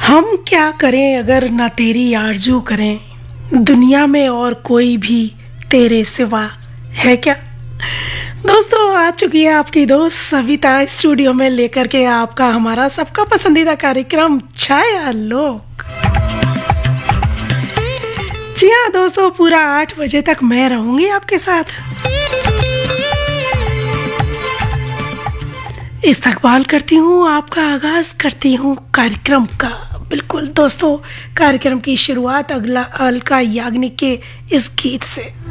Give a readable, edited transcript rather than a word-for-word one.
हम क्या करें अगर ना तेरी आरज़ू करें, दुनिया में और कोई भी तेरे सिवा है क्या। दोस्तों, आ चुकी है आपकी दोस्त सविता स्टूडियो में लेकर के आपका हमारा सबका पसंदीदा कार्यक्रम छाया लोक। जी हाँ दोस्तों, पूरा 8 बजे तक मैं रहूंगी आपके साथ। इस्तकबाल करती हूँ, आपका आगाज करती हूँ कार्यक्रम का। बिल्कुल दोस्तों, कार्यक्रम की शुरुआत अगला अलका याग्निक के इस गीत से।